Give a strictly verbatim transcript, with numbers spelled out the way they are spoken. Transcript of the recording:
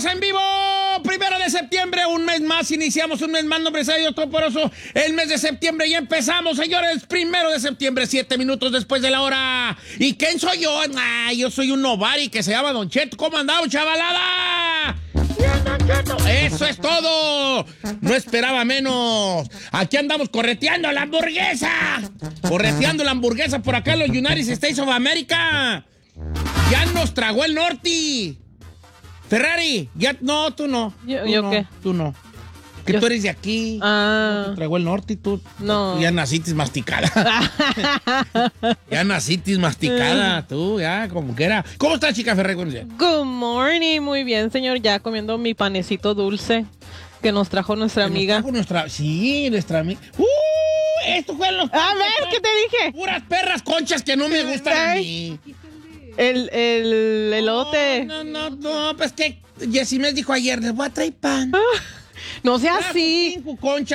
Estamos en vivo, primero de septiembre, un mes más, iniciamos un mes más, nombre de Dios Todopoderoso, el mes de septiembre y empezamos, señores, primero de septiembre, siete minutos después de la hora. ¿Y quién soy yo? Ah, yo soy un nobody que se llama Don Cheto. ¿Cómo andamos, chavalada? Bien, Don Cheto. Eso es todo. No esperaba menos. Aquí andamos correteando la hamburguesa. Correteando la hamburguesa por acá en los United States of America. Ya nos tragó el norte. Ferrari, ya no, tú no. ¿Yo, tú ¿yo no, qué? Tú no. Que Yo- tú eres de aquí. Ah. No te tragó el norte y tú. No. Tú ya naciste masticada. Ya naciste masticada, tú, ya, como que era. ¿Cómo estás, chica Ferrari? Good morning, muy bien, señor. Ya comiendo mi panecito dulce que nos trajo nuestra amiga. Nos trajo nuestra, sí, nuestra amiga. ¡Uh! Esto fue los. A ver, ¿qué te dije? Puras perras conchas que no me gustan a mí. El, el elote. No, no, no, no, pues que Yesimes dijo ayer, les voy a traer pan. No sea Trajo así. cinco conchas.